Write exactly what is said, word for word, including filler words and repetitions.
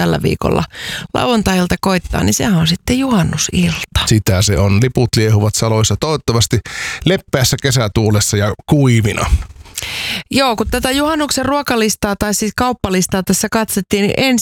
tällä viikolla lauantailta koittaa, niin sehän on sitten juhannusilta. Sitä se on. Liput liehuvat saloissa toivottavasti leppeässä kesätuulessa ja kuivina. Joo, kun tätä juhannuksen ruokalistaa tai siis kauppalistaa tässä katsettiin, niin